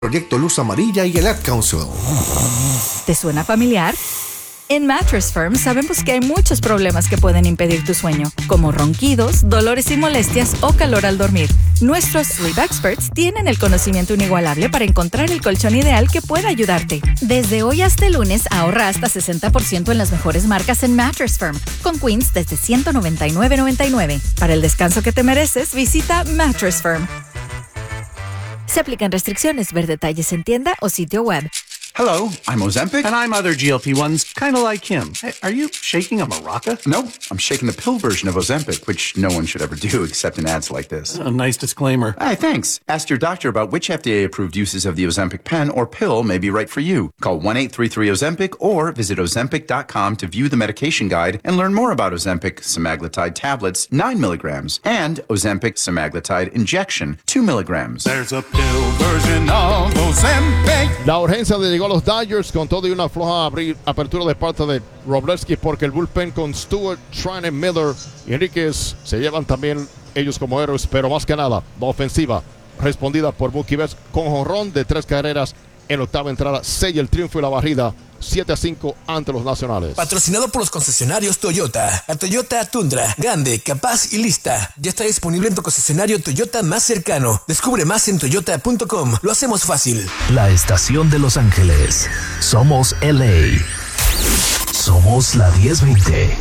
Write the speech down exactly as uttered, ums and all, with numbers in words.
Proyecto Luz Amarilla y el Ad Council. ¿Te suena familiar? En Mattress Firm sabemos que hay muchos problemas que pueden impedir tu sueño, como ronquidos, dolores y molestias o calor al dormir. Nuestros Sleep Experts tienen el conocimiento inigualable para encontrar el colchón ideal que pueda ayudarte. Desde hoy hasta el lunes, ahorra hasta sesenta por ciento en las mejores marcas en Mattress Firm, con Queens desde ciento noventa y nueve noventa y nueve. Para el descanso que te mereces, visita Mattress Firm. Se aplican restricciones. Ver detalles en tienda o sitio web. Hello, I'm Ozempic. And I'm other G L P ones, kind of like him. Hey, are you shaking a maraca? No, I'm shaking the pill version of Ozempic, which no one should ever do except in ads like this. A nice disclaimer. Hey, thanks. Ask your doctor about which F D A-approved uses of the Ozempic pen or pill may be right for you. Call one eight three three Ozempic or visit Ozempic dot com to view the medication guide and learn more about Ozempic semaglutide tablets, nine milligrams, and Ozempic semaglutide injection, two milligrams. There's a pill version of Ozempic. La urgencia de llegó a los Dodgers con todo y una floja abrir, apertura de parte de Wroblewski porque el bullpen con Stewart, Tran, Miller y Enríquez se llevan también ellos como héroes, pero más que nada la ofensiva respondida por Mookie Betts con jonrón de tres carreras en la octava entrada, sella el triunfo y la barrida siete a cinco ante los nacionales. Patrocinado por los concesionarios Toyota. La Toyota Tundra, grande, capaz y lista. Ya está disponible en tu concesionario Toyota más cercano. Descubre más en toyota punto com. Lo hacemos fácil. La estación de Los Ángeles. Somos L A. Somos la diez veinte.